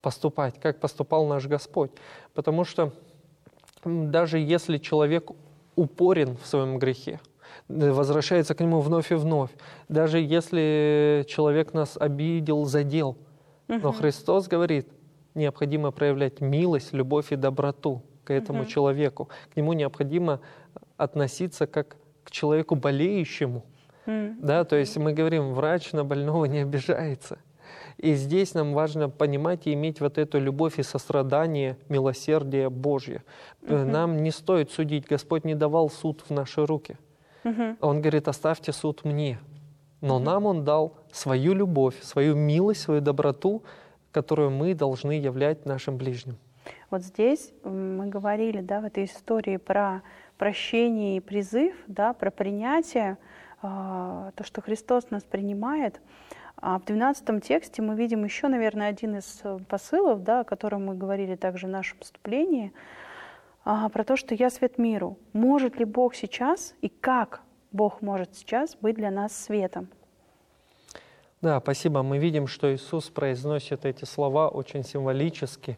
поступать, как поступал наш Господь. Потому что даже если человек упорен в своем грехе, возвращается к нему вновь и вновь, даже если человек нас обидел, задел, но Христос говорит, необходимо проявлять милость, любовь и доброту к этому человеку. К нему необходимо относиться как к человеку болеющему. Да, то есть мы говорим, врач на больного не обижается. И здесь нам важно понимать и иметь вот эту любовь и сострадание, милосердие Божье. Нам не стоит судить. Господь не давал суд в наши руки. Он говорит, оставьте суд мне. Но нам Он дал свою любовь, свою милость, свою доброту, которую мы должны являть нашим ближним. Вот здесь мы говорили, да, в этой истории про прощение и призыв, да, про принятие, то, что Христос нас принимает. А в 12 тексте мы видим еще, наверное, один из посылов, да, о котором мы говорили также в нашем вступлении, про то, что «Я свет миру». Может ли Бог сейчас и как Бог может сейчас быть для нас светом? Да, спасибо. Мы видим, что Иисус произносит эти слова очень символически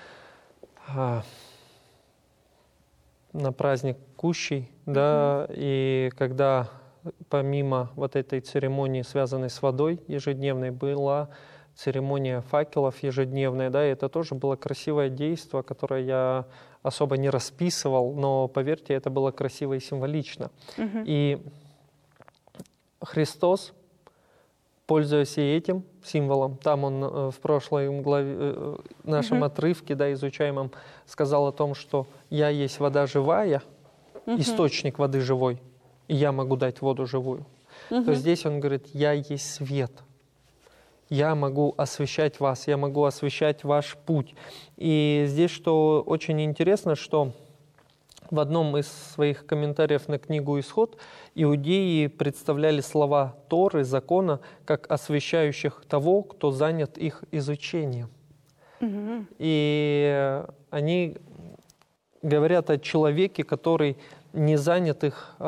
на праздник Кущей, да, и когда помимо вот этой церемонии, связанной с водой ежедневной, была церемония факелов ежедневная, да, и это тоже было красивое действие, которое я особо не расписывал, но, поверьте, это было красиво и символично. И Христос, пользуясь и этим символом, там Он в прошлой главе, нашем отрывке, да, изучаемом, сказал о том, что «Я есть вода живая, источник воды живой, и я могу дать воду живую». То здесь Он говорит, «Я есть свет». Я могу освещать вас, я могу освещать ваш путь. И здесь, что очень интересно, что в одном из своих комментариев на книгу «Исход» иудеи представляли слова Торы, закона, как освещающих того, кто занят их изучением. И они говорят о человеке, который не занят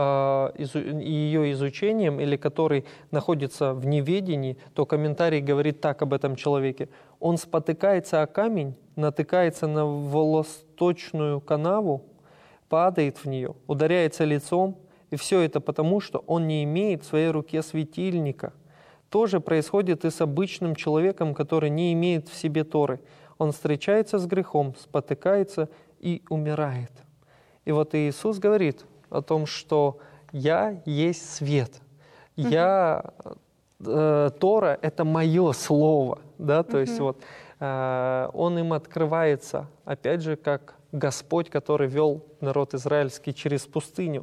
ее изучением или который находится в неведении, то комментарий говорит так об этом человеке. Он спотыкается о камень, натыкается на волосточную канаву, падает в нее, ударяется лицом, и все это потому, что он не имеет в своей руке светильника. То же происходит и с обычным человеком, который не имеет в себе Торы. Он встречается с грехом, спотыкается и умирает. И вот Иисус говорит о том, что «Я есть свет». Тора — это мое слово. Да? То есть вот, Он им открывается, опять же, как Господь, который вел народ израильский через пустыню.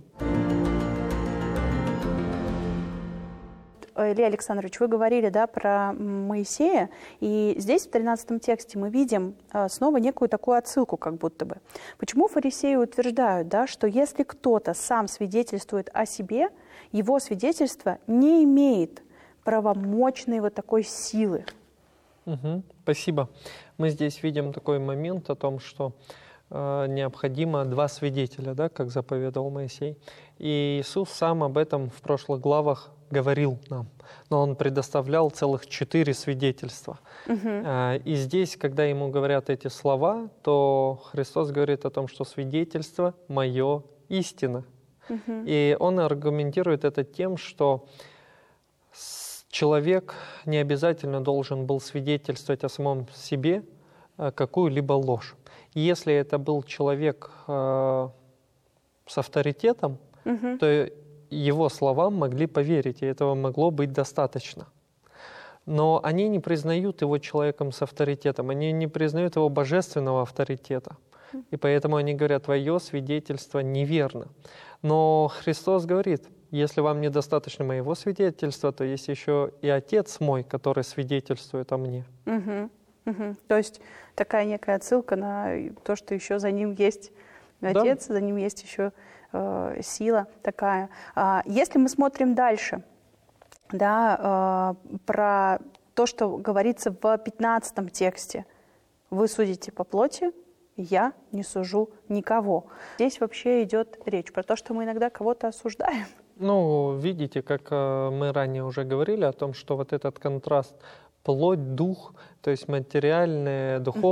Илья Александрович, вы говорили, да, про Моисея, и здесь в 13 тексте мы видим снова некую такую отсылку, как будто бы. Почему фарисеи утверждают, да, что если кто-то сам свидетельствует о себе, его свидетельство не имеет правомочной вот такой силы? Спасибо. Мы здесь видим такой момент о том, что необходимо два свидетеля, да, как заповедовал Моисей. И Иисус сам об этом в прошлых главах говорил нам, но Он предоставлял целых 4 свидетельства. И здесь, когда Ему говорят эти слова, то Христос говорит о том, что свидетельство мое истина. И Он аргументирует это тем, что человек не обязательно должен был свидетельствовать о самом себе какую-либо ложь. И если это был человек с авторитетом, то его словам могли поверить, и этого могло быть достаточно. Но они не признают его человеком с авторитетом, они не признают его божественного авторитета. И поэтому они говорят, твое свидетельство неверно. Но Христос говорит, если вам недостаточно моего свидетельства, то есть еще и Отец мой, который свидетельствует о мне. То есть такая некая отсылка на то, что еще за ним есть Отец, за ним есть еще сила такая. Если мы смотрим дальше, да, про то, что говорится в 15 тексте, вы судите по плоти, я не сужу никого. Здесь вообще идет речь про то, что мы иногда кого-то осуждаем. Ну, видите, как мы ранее уже говорили о том, что вот этот контраст плоть, дух, то есть материальное, духовное,